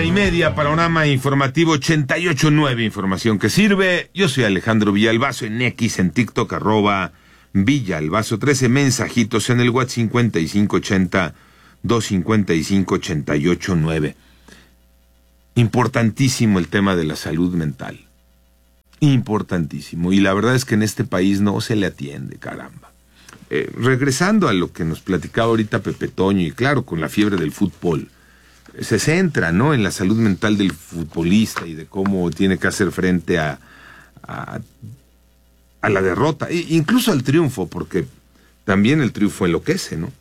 9:30, panorama informativo 88.9, información que sirve. Yo soy Alejandro Villalbazo, en X, en TikTok, @Villalbazo 13, mensajitos en el WhatsApp 5580-255-88.9. Importantísimo el tema de la salud mental. Importantísimo. Y la verdad es que en este país no se le atiende, caramba. Regresando a lo que nos platicaba ahorita Pepe Toño, y claro, con la fiebre del fútbol, se centra, ¿no?, en la salud mental del futbolista y de cómo tiene que hacer frente a la derrota, e incluso al triunfo, porque también el triunfo enloquece, ¿no?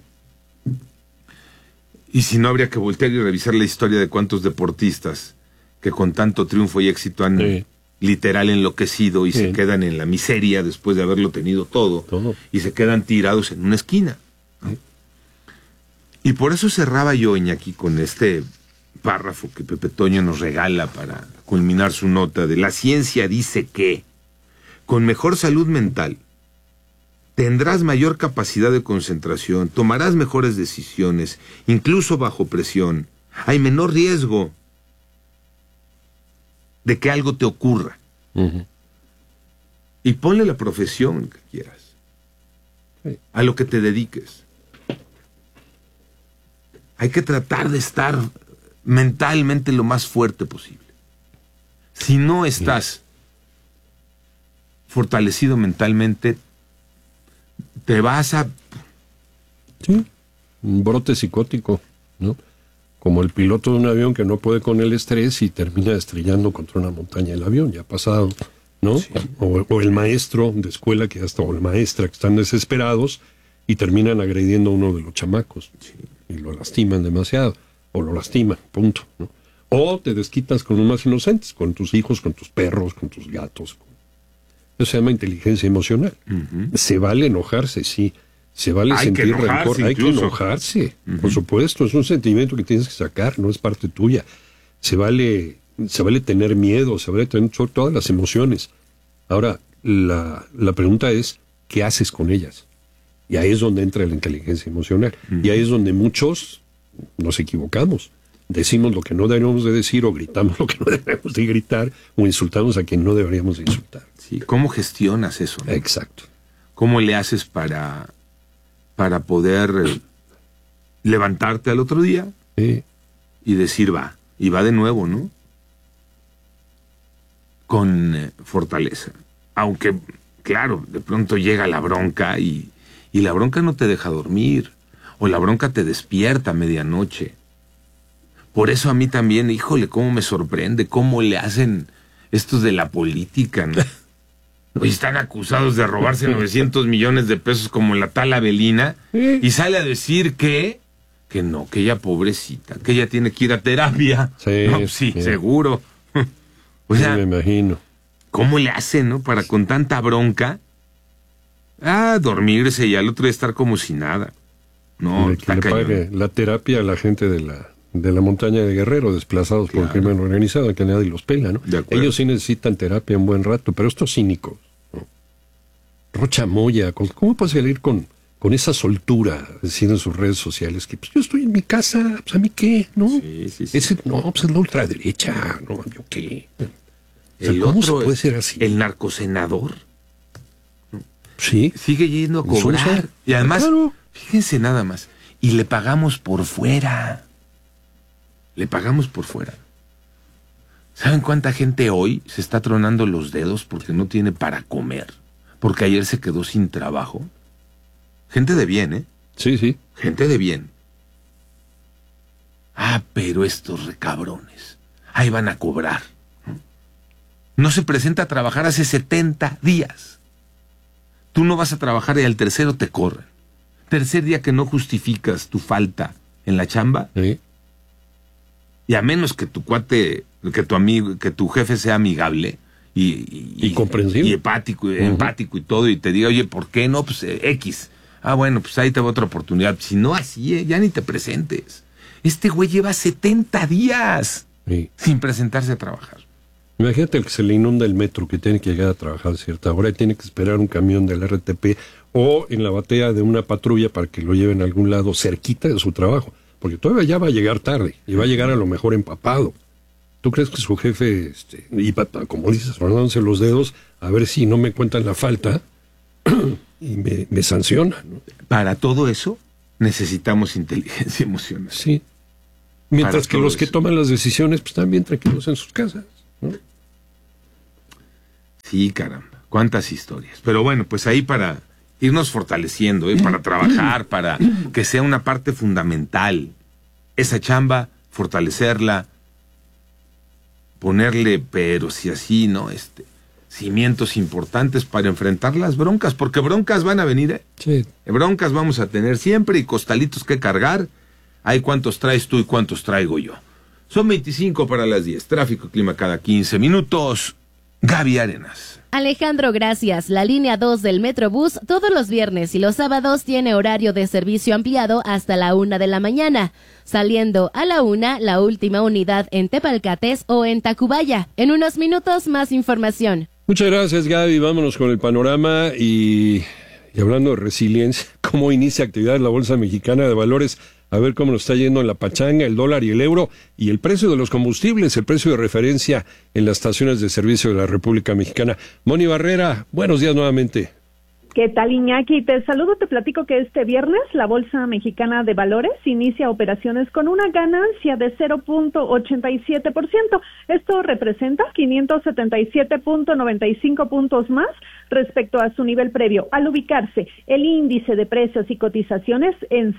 Y si no, habría que voltear y revisar la historia de cuántos deportistas que con tanto triunfo y éxito han literal enloquecido y se quedan en la miseria después de haberlo tenido todo. Y se quedan tirados en una esquina, ¿no? Y por eso cerraba yo, Iñaki, con este párrafo que Pepe Toño nos regala para culminar su nota de: la ciencia dice que con mejor salud mental tendrás mayor capacidad de concentración, tomarás mejores decisiones, incluso bajo presión. Hay menor riesgo de que algo te ocurra. Y ponle la profesión que quieras, a lo que te dediques. Hay que tratar de estar mentalmente lo más fuerte posible. Si no estás fortalecido mentalmente, te vas a... Sí, un brote psicótico, ¿no? Como el piloto de un avión que no puede con el estrés y termina estrellando contra una montaña el avión, ya ha pasado, ¿no? Sí. O el maestro de escuela o la maestra que están desesperados y terminan agrediendo a uno de los chamacos. Sí. Y lo lastiman demasiado, o lo lastiman, punto, ¿no? O te desquitas con los más inocentes, con tus hijos, con tus perros, con tus gatos. Eso se llama inteligencia emocional. Se vale enojarse, sí. Se vale sentir rencor, hay que enojarse, por supuesto, es un sentimiento que tienes que sacar, no es parte tuya. Se vale tener miedo, se vale tener todas las emociones. Ahora, la pregunta es, ¿qué haces con ellas? Y ahí es donde entra la inteligencia emocional. Y ahí es donde muchos nos equivocamos. Decimos lo que no deberíamos de decir, o gritamos lo que no deberíamos de gritar, o insultamos a quien no deberíamos de insultar. Sí, ¿cómo gestionas eso, no? Exacto. ¿Cómo le haces para poder levantarte al otro día y decir va, y va de nuevo, ¿no? Con fortaleza. Aunque, claro, de pronto llega la bronca y la bronca no te deja dormir, o la bronca te despierta a medianoche. Por eso a mí también, híjole, cómo me sorprende, cómo le hacen estos de la política, ¿no? Hoy están acusados de robarse 900 millones de pesos como la tal Avelina, y sale a decir que no, que ella pobrecita, que ella tiene que ir a terapia. Sí, no, sí, seguro. O sea, me imagino. ¿Cómo le hacen, no? Para con tanta bronca, dormirse y al otro día estar como si nada. No, que le pague la terapia a la gente de la montaña de Guerrero, desplazados por el crimen organizado, que nadie los pela, ¿no? Ellos sí necesitan terapia un buen rato, pero estos cínicos, ¿no? Rocha Moya, ¿cómo puede salir con esa soltura, diciendo en sus redes sociales que pues yo estoy en mi casa, pues a mí qué, ¿no? Sí. Pues es la ultraderecha, ¿no? ¿Yo qué? El ¿Cómo otro, se puede ser así? El narcosenador. Sí. Sigue yendo a cobrar. Y además, fíjense nada más, y le pagamos por fuera. Le pagamos por fuera. ¿Saben cuánta gente hoy se está tronando los dedos porque no tiene para comer? Porque ayer se quedó sin trabajo. Gente de bien, ¿eh? Sí. Gente de bien. Pero estos recabrones, ahí van a cobrar. No se presenta a trabajar hace 70 días. Tú no vas a trabajar y al tercero te corren. Tercer día que no justificas tu falta en la chamba. Sí. Y a menos que tu cuate, que tu amigo, que tu jefe sea amigable y comprensivo y empático y todo, y te diga, oye, ¿por qué no? Pues X. Bueno, pues ahí te va otra oportunidad. Si no, así, ya ni te presentes. Este güey lleva 70 días sin presentarse a trabajar. Imagínate que se le inunda el metro, que tiene que llegar a trabajar a cierta hora y tiene que esperar un camión del RTP o en la batea de una patrulla para que lo lleven a algún lado cerquita de su trabajo. Porque todavía ya va a llegar tarde y va a llegar a lo mejor empapado, ¿Tú crees que su jefe, como dices, rodándose los dedos, a ver si no me cuentan la falta y me sanciona, ¿no? Para todo eso necesitamos inteligencia emocional. Sí. Mientras que los que toman las decisiones pues, están bien tranquilos en sus casas, ¿no? Sí, caramba. Cuántas historias. Pero bueno, pues ahí para irnos fortaleciendo, para trabajar, para que sea una parte fundamental. Esa chamba, fortalecerla, ponerle, pero si así, ¿no? Cimientos importantes para enfrentar las broncas, porque broncas van a venir, ¿eh? Sí. Broncas vamos a tener siempre y costalitos que cargar. Hay cuántos traes tú y cuántos traigo yo. Son 25 para las 10. Tráfico y clima cada 15 minutos. Gaby Arenas. Alejandro, gracias. La línea 2 del Metrobús todos los viernes y los sábados tiene horario de servicio ampliado hasta la 1 de la mañana. Saliendo a la 1, la última unidad en Tepalcates o en Tacubaya. En unos minutos, más información. Muchas gracias, Gaby. Vámonos con el panorama y hablando de resiliencia, ¿cómo inicia actividad la Bolsa Mexicana de Valores? A ver cómo nos está yendo en la pachanga, el dólar y el euro, y el precio de los combustibles, el precio de referencia en las estaciones de servicio de la República Mexicana. Moni Barrera, buenos días nuevamente. ¿Qué tal, Iñaki? Te saludo, te platico que este viernes la Bolsa Mexicana de Valores inicia operaciones con una ganancia de 0.87%. Esto representa 577.95 puntos más respecto a su nivel previo, al ubicarse el índice de precios y cotizaciones en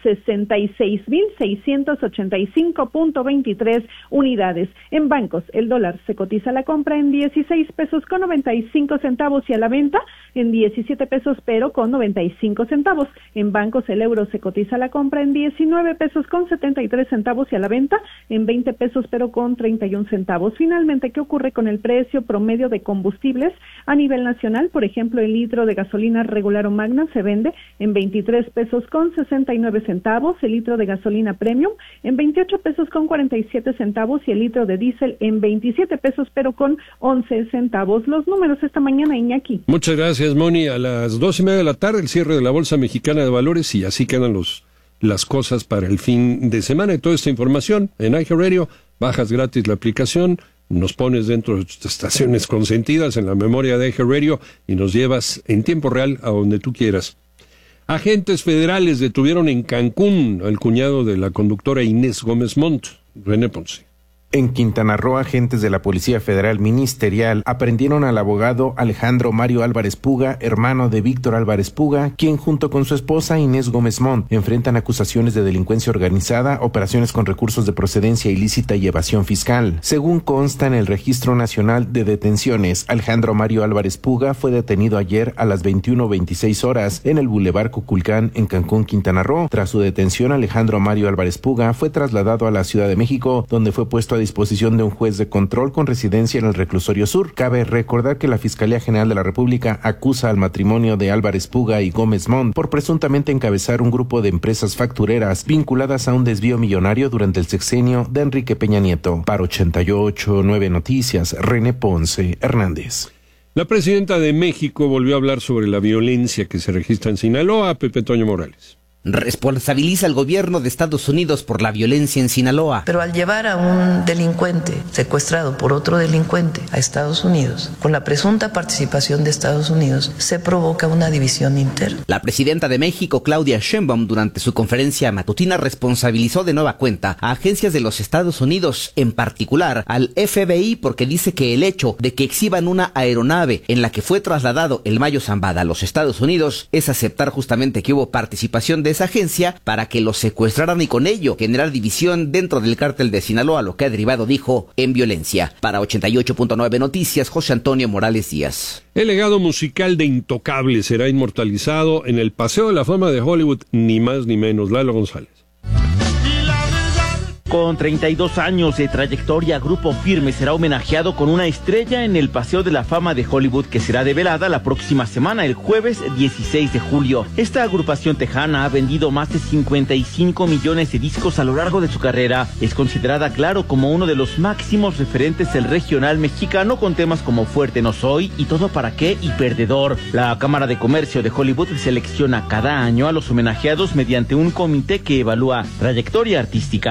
66.685.23 unidades. En bancos, el dólar se cotiza a la compra en 16 pesos con 95 centavos y a la venta en 17 pesos pero con 95 centavos. En bancos el euro se cotiza a la compra en 19 pesos con 73 centavos y a la venta en 20 pesos pero con 31 centavos. Finalmente, ¿qué ocurre con el precio promedio de combustibles a nivel nacional? Por ejemplo, el litro de gasolina regular o magna se vende en 23 pesos con 69 centavos, el litro de gasolina premium en 28 pesos con 47 centavos y el litro de diésel en 27 pesos pero con 11 centavos. Los números esta mañana, Iñaki. Muchas gracias, Moni. A las 2:30 de la tarde, el cierre de la Bolsa Mexicana de Valores, y así quedan las cosas para el fin de semana. Y toda esta información en iHeartRadio, bajas gratis la aplicación, nos pones dentro de tus estaciones consentidas en la memoria de iHeartRadio y nos llevas en tiempo real a donde tú quieras. Agentes federales detuvieron en Cancún al cuñado de la conductora Inés Gómez Montt. René Ponce. En Quintana Roo, agentes de la Policía Federal Ministerial aprendieron al abogado Alejandro Mario Álvarez Puga, hermano de Víctor Álvarez Puga, quien junto con su esposa Inés Gómez Montt enfrentan acusaciones de delincuencia organizada, operaciones con recursos de procedencia ilícita y evasión fiscal. Según consta en el Registro Nacional de Detenciones, Alejandro Mario Álvarez Puga fue detenido ayer a las 21:26 horas en el Boulevard Cuculcán en Cancún, Quintana Roo. Tras su detención, Alejandro Mario Álvarez Puga fue trasladado a la Ciudad de México, donde fue puesto a disposición de un juez de control con residencia en el Reclusorio Sur. Cabe recordar que la Fiscalía General de la República acusa al matrimonio de Álvarez Puga y Gómez Montt por presuntamente encabezar un grupo de empresas factureras vinculadas a un desvío millonario durante el sexenio de Enrique Peña Nieto. Para 88.9 Noticias, René Ponce Hernández. La presidenta de México volvió a hablar sobre la violencia que se registra en Sinaloa. Pepe Toño Morales. Responsabiliza al gobierno de Estados Unidos por la violencia en Sinaloa. Pero al llevar a un delincuente secuestrado por otro delincuente a Estados Unidos, con la presunta participación de Estados Unidos, se provoca una división interna. La presidenta de México, Claudia Sheinbaum, durante su conferencia matutina responsabilizó de nueva cuenta a agencias de los Estados Unidos, en particular al FBI, porque dice que el hecho de que exhiban una aeronave en la que fue trasladado el Mayo Zambada a los Estados Unidos es aceptar justamente que hubo participación de esa agencia para que los secuestraran y con ello generar división dentro del cártel de Sinaloa, lo que ha derivado, dijo, en violencia. Para 88.9 Noticias, José Antonio Morales Díaz. El legado musical de Intocable será inmortalizado en el Paseo de la Fama de Hollywood, ni más ni menos. Lalo González. Con 32 años de trayectoria, Grupo Firme será homenajeado con una estrella en el Paseo de la Fama de Hollywood, que será develada la próxima semana, el jueves 16 de julio. Esta agrupación tejana ha vendido más de 55 millones de discos a lo largo de su carrera. Es considerada, claro, como uno de los máximos referentes del regional mexicano, con temas como Fuerte No Soy y Todo Para Qué y Perdedor. La Cámara de Comercio de Hollywood selecciona cada año a los homenajeados mediante un comité que evalúa trayectoria artística, aportación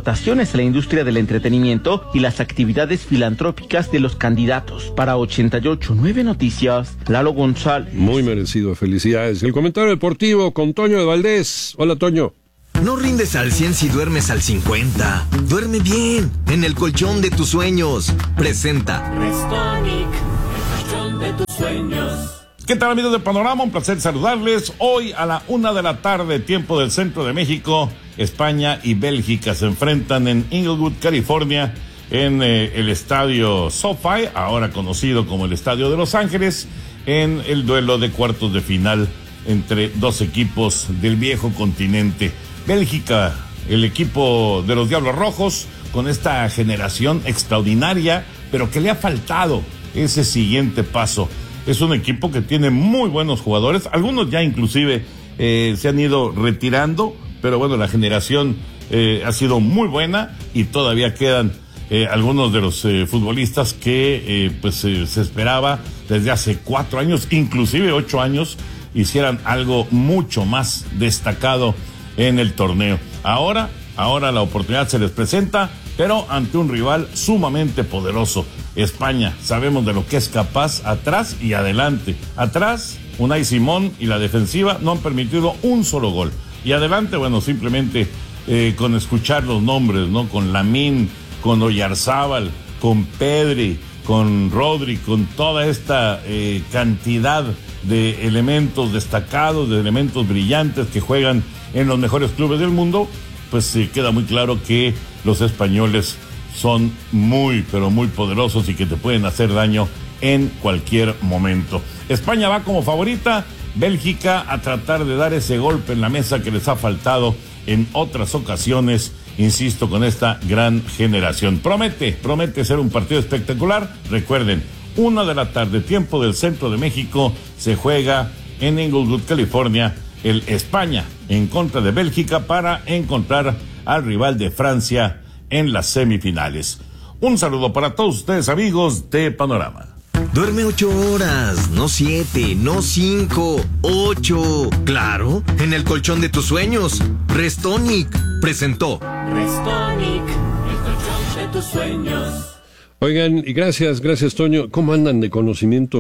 aportaciones a la industria del entretenimiento y las actividades filantrópicas de los candidatos. Para 88.9 Noticias, Lalo González. Muy merecido, felicidades. El comentario deportivo con Toño de Valdés. Hola, Toño. No rindes al 100 si duermes al 50. Duerme bien, en el colchón de tus sueños. Presenta Restonic, el colchón de tus sueños. ¿Qué tal, amigos de Panorama? Un placer saludarles. Hoy a la 1:00 p.m, tiempo del centro de México, España y Bélgica se enfrentan en Inglewood, California, en el estadio SoFi, ahora conocido como el Estadio de Los Ángeles, en el duelo de cuartos de final entre dos equipos del viejo continente. Bélgica, el equipo de los Diablos Rojos, con esta generación extraordinaria, pero que le ha faltado ese siguiente paso. Es un equipo que tiene muy buenos jugadores, algunos ya inclusive se han ido retirando, pero bueno, la generación ha sido muy buena y todavía quedan algunos de los futbolistas que se esperaba desde hace 4 años, inclusive 8 años, hicieran algo mucho más destacado en el torneo. Ahora la oportunidad se les presenta, pero ante un rival sumamente poderoso. España, sabemos de lo que es capaz atrás y adelante. Atrás, Unai Simón y la defensiva no han permitido un solo gol. Y adelante, bueno, simplemente con escuchar los nombres, ¿no? Con Lamine, con Oyarzábal, con Pedri, con Rodri, con toda esta cantidad de elementos destacados, de elementos brillantes que juegan en los mejores clubes del mundo, pues queda muy claro que los españoles son muy, pero muy poderosos y que te pueden hacer daño en cualquier momento. España va como favorita, Bélgica a tratar de dar ese golpe en la mesa que les ha faltado en otras ocasiones, insisto, con esta gran generación. Promete ser un partido espectacular. Recuerden, 1:00 p.m, tiempo del centro de México, se juega en Inglewood, California, el España en contra de Bélgica para encontrar al rival de Francia en las semifinales. Un saludo para todos ustedes, amigos de Panorama. Duerme 8 horas, no 7, no 5, 8. Claro, en el colchón de tus sueños. Restonic presentó Restonic, el colchón de tus sueños. Oigan, y gracias Toño. ¿Cómo andan de conocimiento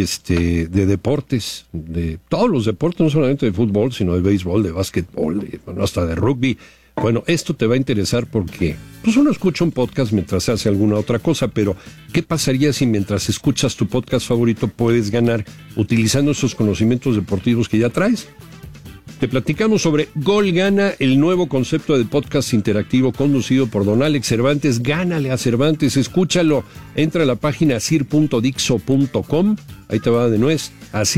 de deportes? De todos los deportes, no solamente de fútbol, sino de béisbol, de básquetbol, hasta de rugby. Bueno, esto te va a interesar porque pues uno escucha un podcast mientras hace alguna otra cosa, pero ¿qué pasaría si mientras escuchas tu podcast favorito puedes ganar utilizando esos conocimientos deportivos que ya traes? Te platicamos sobre Gol Gana, el nuevo concepto de podcast interactivo conducido por don Alex Cervantes. Gánale a Cervantes, escúchalo. Entra a la página asir.dixo.com. Ahí te va de nuez,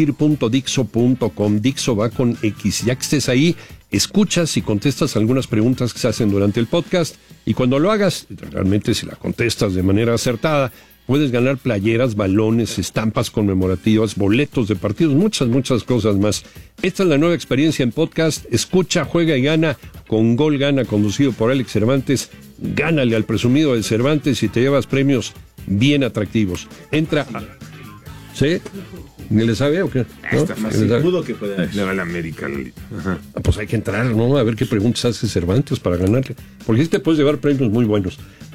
asir.dixo.com. Dixo va con X. Ya que estés ahí, escuchas y contestas algunas preguntas que se hacen durante el podcast. Y cuando lo hagas, realmente si la contestas de manera acertada, puedes ganar playeras, balones, estampas conmemorativas, boletos de partidos, muchas cosas más. Esta es la nueva experiencia en podcast. Escucha, juega y gana con Gol Gana, conducido por Alex Cervantes. Gánale al presumido de Cervantes y te llevas premios bien atractivos. Entra a... ¿Sí? ¿Ni le sabe o qué? ¿No? Está fácil. Dudo que pueda le va a la América. Pues hay que entrar, ¿no? A ver qué preguntas hace Cervantes para ganarle. Porque te puedes llevar premios muy buenos.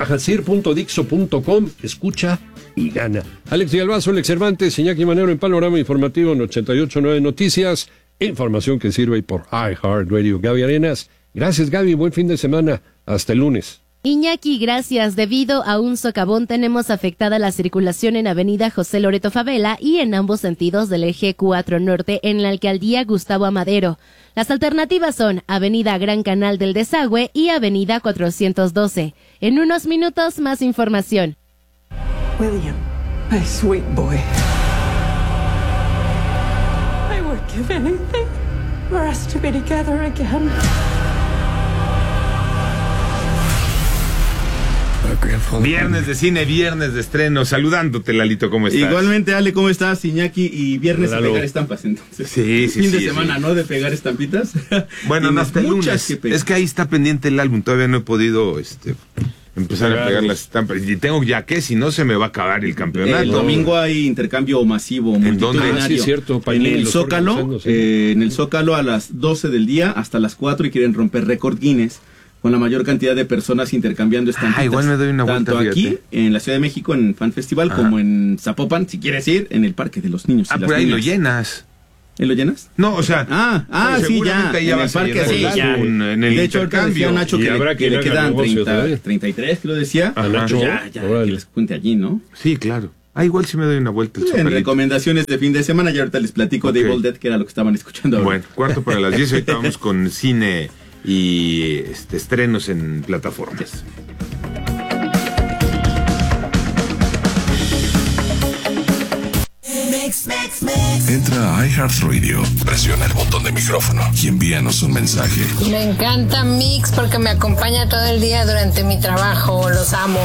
Ajacir.dixo.com, escucha y gana. Alex Villalbazo, Alex Cervantes, Iñaki Manero en Panorama Informativo en 88.9 Noticias. Información que sirve por iHeartRadio. Gaby Arenas. Gracias, Gaby. Buen fin de semana. Hasta el lunes. Iñaki, gracias. Debido a un socavón tenemos afectada la circulación en Avenida José Loreto Favela y en ambos sentidos del eje 4 Norte en la alcaldía Gustavo Amadero. Las alternativas son Avenida Gran Canal del Desagüe y Avenida 412. En unos minutos más información. William, my sweet boy. I would give anything for us to be together again. Viernes de cine, viernes de estreno. Saludándote, Lalito, ¿cómo estás? Igualmente, Ale, ¿cómo estás? Iñaki, y viernes de pegar estampas, entonces. Sí. Fin de semana, ¿no? De pegar estampitas. Bueno, no, hasta el lunes. Es que ahí está pendiente el álbum. Todavía no he podido empezar a pegar las estampas. Y tengo ya que, si no, se me va a acabar el campeonato. El domingo hay intercambio masivo, multitudinario. Sí, es cierto. En el Zócalo, a las 12 del día hasta las 4 y quieren romper récord Guinness con la mayor cantidad de personas intercambiando estampitas. Igual me doy una vuelta, tanto aquí, fíjate. en la Ciudad de México, en Fan Festival, como en Zapopan, si quieres ir, en el Parque de los Niños. Pero ahí lo llenas. ¿Y lo llenas? No, o sea... sí, ya. Ahí ya en el parque, sí, ya. En el de hecho, ahorita decía Nacho que le quedan 33, que lo decía. Nacho, ya, que les cuente allí, ¿no? Sí, claro. Igual si me doy una vuelta. En recomendaciones de fin de semana, ya ahorita les platico de Evil Dead, que era lo que estaban escuchando ahora. Bueno, 9:45, ahorita vamos con cine y estrenos en plataformas. Entra a iHeartRadio, presiona el botón de micrófono y envíanos un mensaje. Me encanta Mix porque me acompaña todo el día durante mi trabajo. Los amo.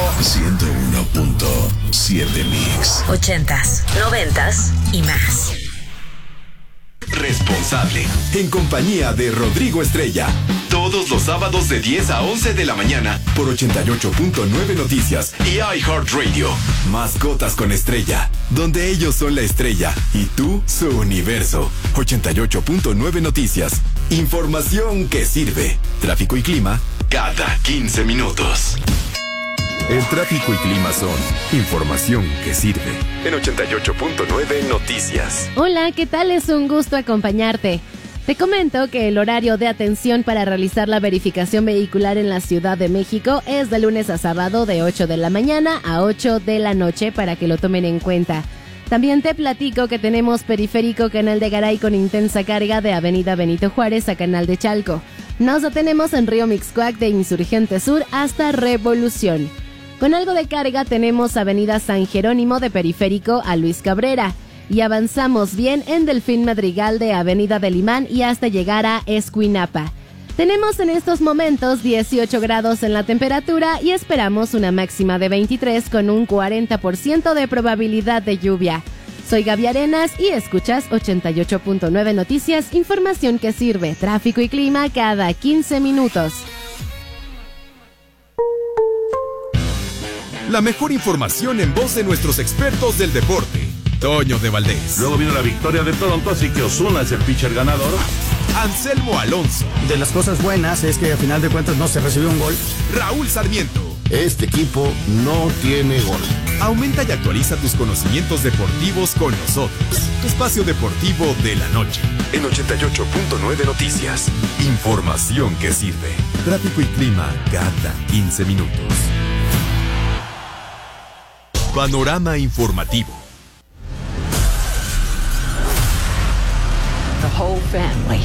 101.7 Mix. 80s, 90s y más. Responsable, en compañía de Rodrigo Estrella. Todos los sábados de 10 a 11 de la mañana por 88.9 Noticias y iHeartRadio. Mascotas con Estrella, donde ellos son la estrella y tú su universo. 88.9 Noticias. Información que sirve. Tráfico y clima cada 15 minutos. El tráfico y clima son información que sirve. En 88.9 Noticias. Hola, ¿qué tal? Es un gusto acompañarte. Te comento que el horario de atención para realizar la verificación vehicular en la Ciudad de México es de lunes a sábado de 8 de la mañana a 8 de la noche para que lo tomen en cuenta. También te platico que tenemos periférico Canal de Garay con intensa carga de Avenida Benito Juárez a Canal de Chalco. Nos detenemos en Río Mixcoac de Insurgente Sur hasta Revolución. Con algo de carga tenemos Avenida San Jerónimo de Periférico a Luis Cabrera y avanzamos bien en Delfín Madrigal de Avenida del Imán y hasta llegar a Escuinapa. Tenemos en estos momentos 18 grados en la temperatura y esperamos una máxima de 23 con un 40% de probabilidad de lluvia. Soy Gaby Arenas y escuchas 88.9 Noticias, información que sirve, tráfico y clima cada 15 minutos. La mejor información en voz de nuestros expertos del deporte. Toño de Valdés. Luego vino la victoria de Toronto, así que Ozuna es el pitcher ganador. Anselmo Alonso. De las cosas buenas es que a final de cuentas no se recibió un gol. Raúl Sarmiento. Este equipo no tiene gol. Aumenta y actualiza tus conocimientos deportivos con nosotros. Espacio Deportivo de la Noche. En 88.9 Noticias. Información que sirve. Tráfico y clima cada 15 minutos. Panorama informativo. The whole family.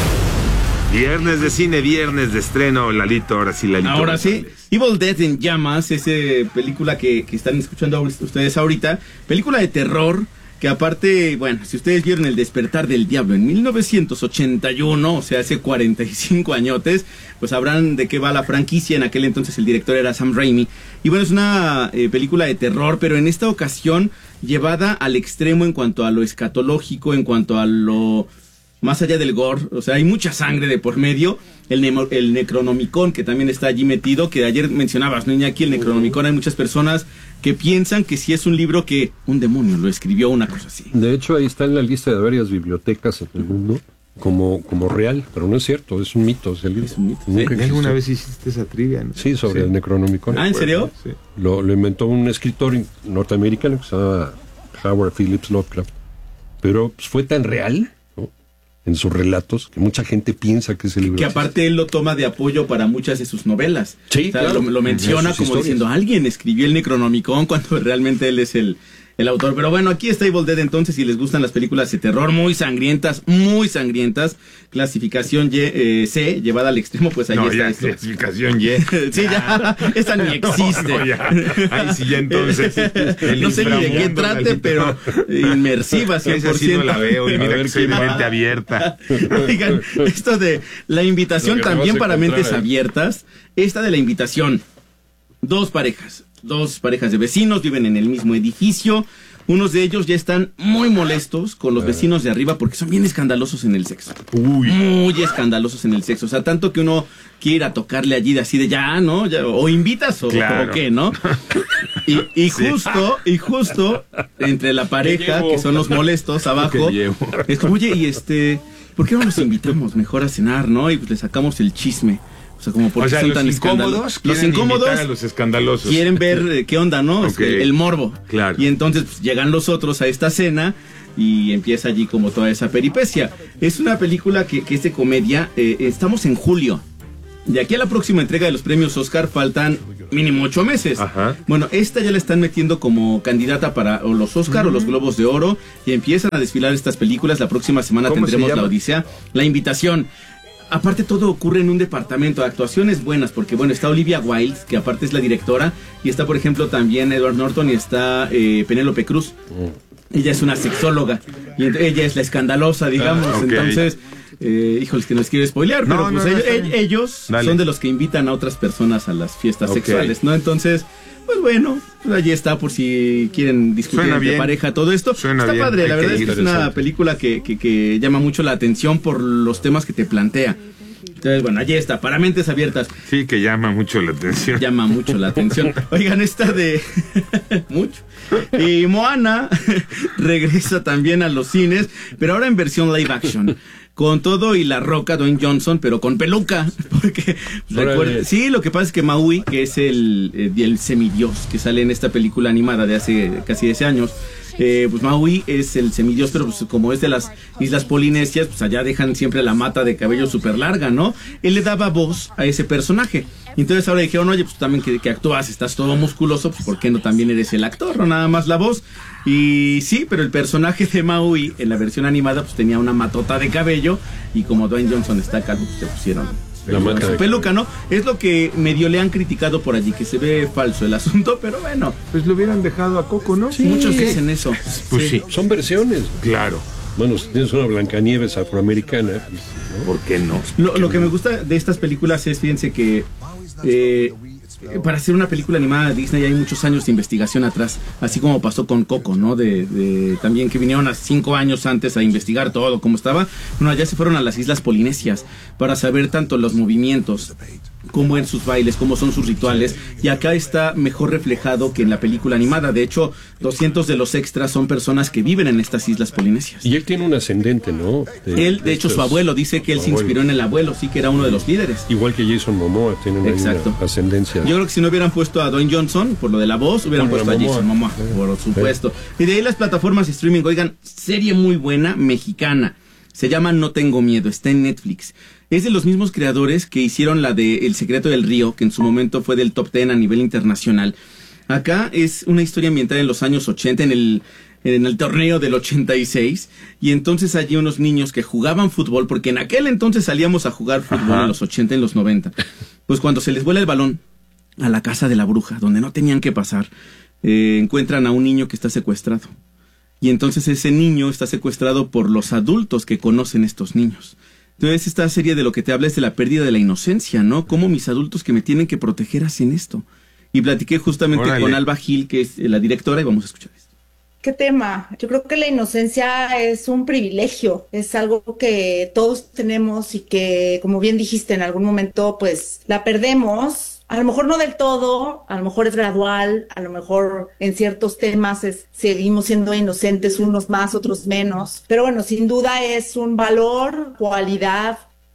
Viernes de cine, viernes de estreno, Lalito, ahora sí, Lalito. Ahora sí, Evil Dead en Llamas, esa película que están escuchando ustedes ahorita, película de terror, que aparte, bueno, si ustedes vieron El Despertar del Diablo en 1981, o sea, hace 45 añotes, pues sabrán de qué va la franquicia. En aquel entonces el director era Sam Raimi. Y bueno, es una película de terror, pero en esta ocasión llevada al extremo en cuanto a lo escatológico, en cuanto a lo más allá del gore. O sea, hay mucha sangre de por medio. El Necronomicon, que también está allí metido, que ayer mencionabas, ¿no, Iñaki? El Necronomicon, hay muchas personas que piensan que sí es un libro que un demonio lo escribió, una cosa así. De hecho, ahí está en la lista de varias bibliotecas en el mundo como real, pero no es cierto, es un mito. Es un mito. ¿Alguna vez hiciste esa trivia, no? Sí, sobre el Necronomicon. ¿Ah, en serio? Sí. Lo inventó un escritor norteamericano que se llama Howard Phillips Lovecraft, pero pues, fue tan real, ¿no?, en sus relatos, que mucha gente piensa que ese libro que aparte él lo toma de apoyo para muchas de sus novelas. Sí, o sea, claro. lo menciona como historias, diciendo, alguien escribió el Necronomicon, cuando realmente él es el autor. Pero bueno, aquí está Evil Dead entonces, si les gustan las películas de terror muy sangrientas, clasificación C, llevada al extremo, pues ahí no, está ya, esto. Clasificación Y. Sí, ya, esta ni existe. No, ya. Ahí sí, ya entonces. No sé ni de qué trate, pero inmersiva 100%. Esa sí no la veo, y mira que soy de mente abierta. Oigan, esto de la invitación también para mentes abiertas, esta de la invitación, dos parejas de vecinos viven en el mismo edificio. Unos de ellos ya están muy molestos con los vecinos de arriba porque son bien escandalosos en el sexo. Muy escandalosos en el sexo. O sea, tanto que uno quiere ir a tocarle allí de así de ya, ¿no? Ya, o invitas o qué, ¿no? Y justo entre la pareja, que son los molestos abajo, es como, oye, ¿por qué no nos invitamos mejor a cenar, no? Y pues le sacamos el chisme. O sea, como porque son tan escandalosos. Los incómodos a los escandalosos quieren ver qué onda, ¿no? Okay. El morbo. Claro. Y entonces pues, llegan los otros a esta cena y empieza allí como toda esa peripecia. Es una película que es de comedia. Estamos en julio. De aquí a la próxima entrega de los premios Oscar faltan mínimo 8 meses. Ajá. Bueno, esta ya la están metiendo como candidata para o los Oscar o los Globos de Oro y empiezan a desfilar estas películas. La próxima semana tendremos La Odisea, La Invitación. Aparte todo ocurre en un departamento de actuaciones buenas, porque bueno, está Olivia Wilde, que aparte es la directora, y está por ejemplo también Edward Norton y está Penélope Cruz. Ella es una sexóloga y ella es la escandalosa, digamos. Okay. Entonces, híjoles, que no les quiero spoilear, pero pues ellos son de los que invitan a otras personas a las fiestas sexuales, ¿no? Entonces, pues bueno, pues allí está por si quieren discutir de pareja todo esto. Está padre, la verdad es que es una película que llama mucho la atención por los temas que te plantea. Entonces, bueno, allí está, para mentes abiertas. Sí, que llama mucho la atención. Llama mucho la atención. Oigan, esta de... mucho. Y Moana regresa también a los cines, pero ahora en versión live action. Con todo y La Roca, Dwayne Johnson, pero con peluca. Porque sí, lo que pasa es que Maui, que es el semidios que sale en esta película animada de hace casi 10 años, pues Maui es el semidios, pero pues como es de las islas polinesias, pues allá dejan siempre la mata de cabello súper larga, ¿no? Él le daba voz a ese personaje. Y entonces ahora dijeron, oye, pues también que actúas, estás todo musculoso, pues ¿por qué no también eres el actor, no nada más la voz? Y sí, pero el personaje de Maui en la versión animada pues tenía una matota de cabello y como Dwayne Johnson está calvo, pues te pusieron su peluca, ¿no? Es lo que medio le han criticado por allí, que se ve falso el asunto, pero bueno. Pues lo hubieran dejado a Coco, ¿no? Sí, muchos dicen eso. Pues sí. Son versiones. Claro. Bueno, si tienes una Blancanieves afroamericana, ¿no? ¿Por qué no? Lo que me gusta de estas películas es, fíjense que para hacer una película animada de Disney hay muchos años de investigación atrás, así como pasó con Coco, ¿no? También que vinieron a 5 años antes a investigar todo cómo estaba. Bueno, allá se fueron a las islas polinesias para saber tanto los movimientos, cómo en sus bailes, cómo son sus rituales, y acá está mejor reflejado que en la película animada. De hecho, 200 de los extras son personas que viven en estas islas polinesias. Y él tiene un ascendente, ¿no? De hecho, su abuelo dice que él se inspiró en el abuelo, sí, que era uno de los líderes. Igual que Jason Momoa, tiene una ascendencia. Yo creo que si no hubieran puesto a Dwayne Johnson por lo de la voz, hubieran puesto a Jason Momoa, por supuesto. Y de ahí las plataformas de streaming, oigan, serie muy buena, mexicana. Se llama No Tengo Miedo, está en Netflix. Es de los mismos creadores que hicieron la de El Secreto del Río, que en su momento fue del top 10 a nivel internacional. Acá es una historia ambientada en los años 80, en el torneo del 86, y entonces allí unos niños que jugaban fútbol, porque en aquel entonces salíamos a jugar fútbol en los 80, en los 90. Pues cuando se les vuela el balón a la casa de la bruja, donde no tenían que pasar, encuentran a un niño que está secuestrado. Y entonces ese niño está secuestrado por los adultos que conocen estos niños. Entonces esta serie de lo que te habla es de la pérdida de la inocencia, ¿no? Cómo mis adultos que me tienen que proteger hacen esto. Y platiqué justamente con Alba Gil, que es la directora, y vamos a escuchar esto. ¿Qué tema? Yo creo que la inocencia es un privilegio, es algo que todos tenemos y que, como bien dijiste, en algún momento pues la perdemos. A lo mejor no del todo, a lo mejor es gradual, a lo mejor en ciertos temas seguimos siendo inocentes, unos más, otros menos. Pero bueno, sin duda es un valor, cualidad.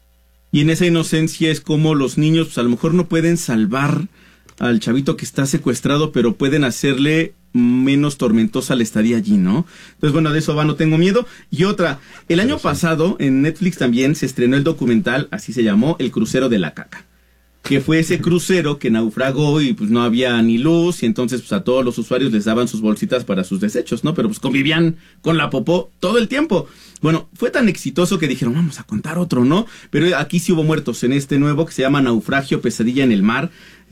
Y en esa inocencia es como los niños pues a lo mejor no pueden salvar al chavito que está secuestrado, pero pueden hacerle menos tormentosa la estadía allí, ¿no? Entonces, bueno, de eso va No Tengo Miedo. Y otra, el año pasado en Netflix también se estrenó el documental, así se llamó, El Crucero de la Caca, que fue ese crucero que naufragó y pues no había ni luz, y entonces pues a todos los usuarios les daban sus bolsitas para sus desechos, ¿no? Pero pues convivían con la popó todo el tiempo. Bueno, fue tan exitoso que dijeron, vamos a contar otro, ¿no? Pero aquí sí hubo muertos en este nuevo que se llama Naufragio, Pesadilla en el Mar.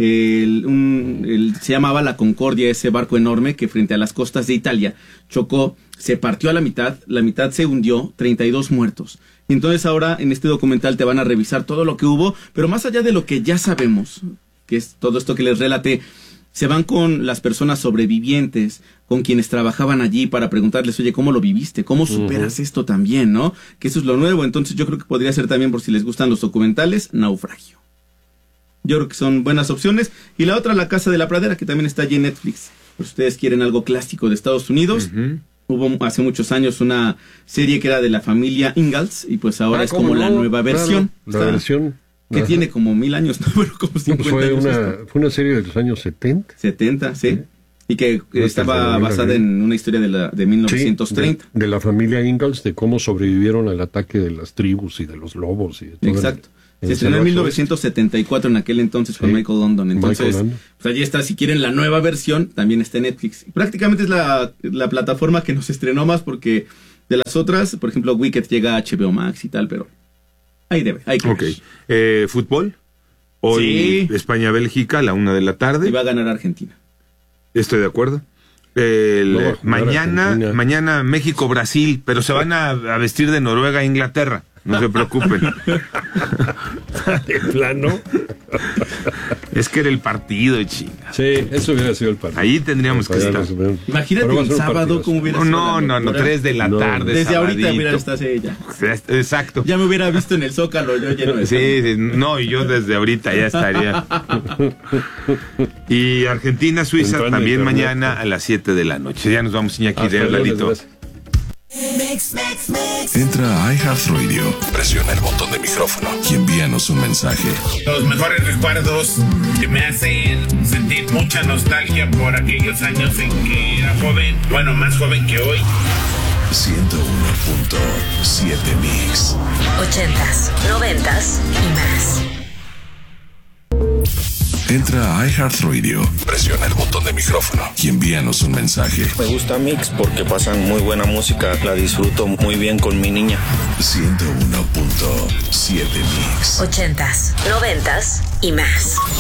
Se llamaba La Concordia, ese barco enorme que frente a las costas de Italia chocó, se partió a la mitad se hundió, 32 muertos. Y entonces ahora en este documental te van a revisar todo lo que hubo, pero más allá de lo que ya sabemos, que es todo esto que les relaté, se van con las personas sobrevivientes, con quienes trabajaban allí para preguntarles, oye, ¿cómo lo viviste? ¿Cómo superas esto también, no? Que eso es lo nuevo. Entonces yo creo que podría ser también, por si les gustan los documentales, Naufragio. Yo creo que son buenas opciones. Y la otra, La Casa de la Pradera, que también está allí en Netflix. Pues ustedes quieren algo clásico de Estados Unidos. Hubo hace muchos años una serie que era de la familia Ingalls, y pues ahora es como la nueva versión. Claro, la versión que tiene como 1000 años, ¿no? Pero como 50 fue años. Fue una serie de los años 70. 70, sí. Y que estaba basada en una historia de 1930. Sí, de la familia Ingalls, de cómo sobrevivieron al ataque de las tribus y de los lobos. Y de todo. Exacto. Se estrenó en 1974 en aquel entonces con Michael London. Entonces, pues allí está, si quieren la nueva versión, también está en Netflix. Prácticamente es la plataforma que nos estrenó más porque de las otras, por ejemplo, Wicked llega a HBO Max y tal, pero ahí hay que ver. ¿Fútbol? Hoy sí. España-Bélgica a la 1 de la tarde. Y va a ganar Argentina. Estoy de acuerdo. Mañana México-Brasil, pero se van a vestir de Noruega a Inglaterra. No se preocupen. ¿De plano? Es que era el partido, chinga. Sí, eso hubiera sido el partido. Ahí tendríamos que estar. Imagínate un sábado como hubiera sido. No, 3 de la tarde. Desde ahorita hubiera estado ella. Exacto. Ya me hubiera visto en el Zócalo, yo lleno de sí, no, y yo desde ahorita ya estaría. Y Argentina-Suiza también mañana a las 7 de la noche. Ya nos vamos, Iñaki, de Lalito. Entra a iHeartRadio, presiona el botón de micrófono y envíanos un mensaje. Los mejores recuerdos que me hacen sentir mucha nostalgia por aquellos años en que era joven, bueno, más joven que hoy. 101.7 Mix. 80s, 90s y más. Entra a iHeartRadio, presiona el botón de micrófono y envíanos un mensaje. Me gusta Mix porque pasan muy buena música, la disfruto muy bien con mi niña. 101.7 Mix. 80s, 90s y más.